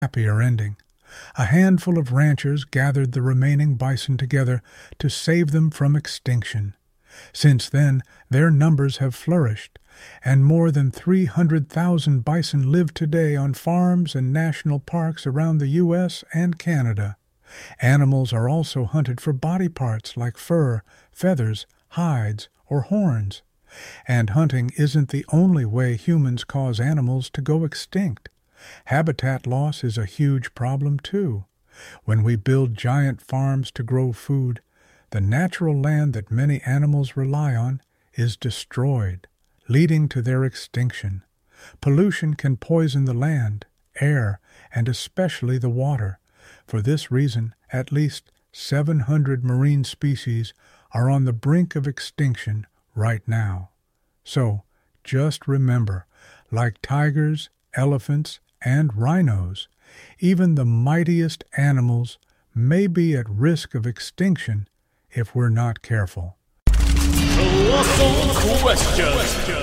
happier ending. A handful of ranchers gathered the remaining bison together to save them from extinction. Since then, their numbers have flourished, and more than 300,000 bison live today on farms and national parks around the U.S. and Canada. Animals are also hunted for body parts like fur, feathers, hides, or horns. And hunting isn't the only way humans cause animals to go extinct. Habitat loss is a huge problem too. When we build giant farms to grow food, the natural land that many animals rely on is destroyed, leading to their extinction. Pollution can poison the land, air, and especially the water. For this reason, at least 700 marine species are on the brink of extinction right now. So, just remember, like tigers, elephants, and rhinos, even the mightiest animals may be at risk of extinction if we're not careful. Colossal question.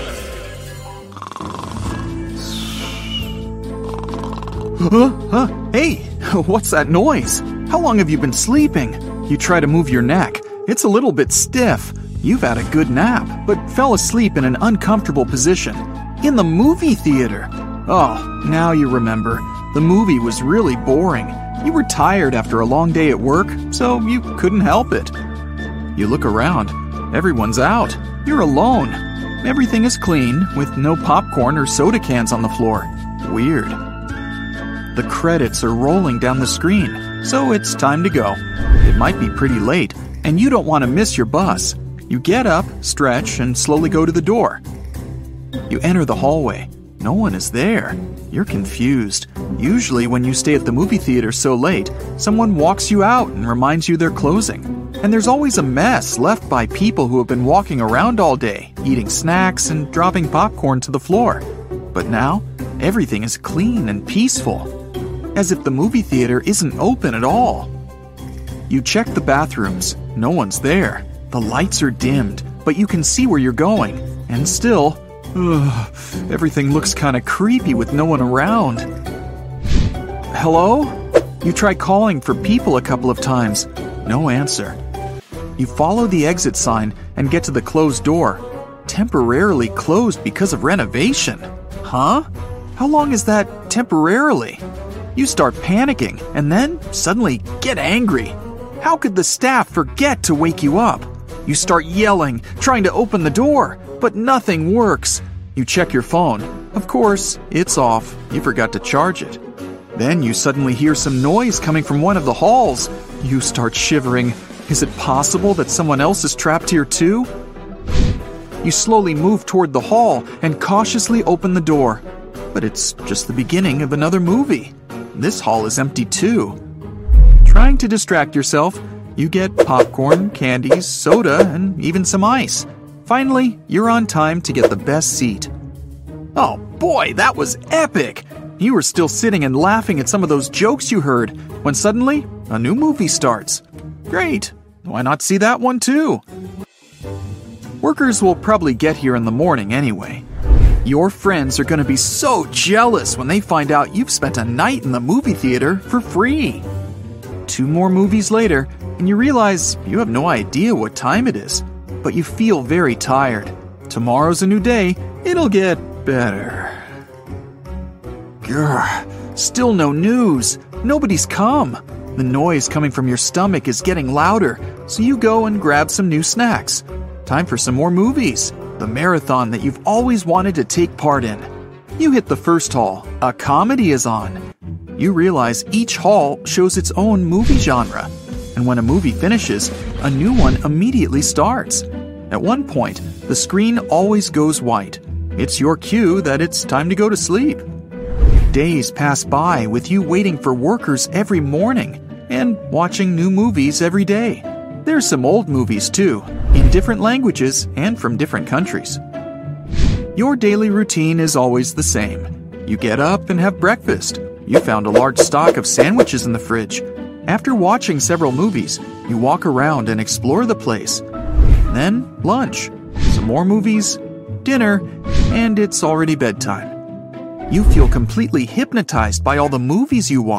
Hey, what's that noise? How long have you been sleeping? You try to move your neck. It's a little bit stiff. You've had a good nap, but fell asleep in an uncomfortable position. In the movie theater. Oh, now you remember. The movie was really boring. You were tired after a long day at work, so you couldn't help it. You look around. Everyone's out. You're alone. Everything is clean, with no popcorn or soda cans on the floor. Weird. The credits are rolling down the screen, so it's time to go. It might be pretty late, and you don't want to miss your bus. You get up, stretch, and slowly go to the door. You enter the hallway. No one is there. You're confused. Usually when you stay at the movie theater so late, someone walks you out and reminds you they're closing. And there's always a mess left by people who have been walking around all day, eating snacks and dropping popcorn to the floor. But now, everything is clean and peaceful, as if the movie theater isn't open at all. You check the bathrooms. No one's there. The lights are dimmed, but you can see where you're going. And still, everything looks kind of creepy with no one around. Hello? You try calling for people a couple of times. No answer. You follow the exit sign and get to the closed door. Temporarily closed because of renovation. Huh? How long is that temporarily? You start panicking and then suddenly get angry. How could the staff forget to wake you up? You start yelling, trying to open the door, but nothing works. You check your phone. Of course, it's off. You forgot to charge it. Then you suddenly hear some noise coming from one of the halls. You start shivering. Is it possible that someone else is trapped here too? You slowly move toward the hall and cautiously open the door. But it's just the beginning of another movie. This hall is empty too. Trying to distract yourself, you get popcorn, candies, soda, and even some ice. Finally, you're on time to get the best seat. Oh boy, that was epic! You were still sitting and laughing at some of those jokes you heard when suddenly a new movie starts. Great! Why not see that one too? Workers will probably get here in the morning anyway. Your friends are going to be so jealous when they find out you've spent a night in the movie theater for free. 2 more movies later, and you realize you have no idea what time it is, but you feel very tired. Tomorrow's a new day. It'll get better. Grr, still no news. Nobody's come. The noise coming from your stomach is getting louder, so you go and grab some new snacks. Time for some more movies. The marathon that you've always wanted to take part in. You hit the first hall. A comedy is on. You realize each hall shows its own movie genre, and when a movie finishes, a new one immediately starts. At one point, the screen always goes white. It's your cue that it's time to go to sleep. Days pass by with you waiting for workers every morning and watching new movies every day. There's some old movies too, in different languages and from different countries. Your daily routine is always the same. You get up and have breakfast. You found a large stock of sandwiches in the fridge. After watching several movies, you walk around and explore the place. Then lunch, some more movies, dinner, and it's already bedtime. You feel completely hypnotized by all the movies you watch.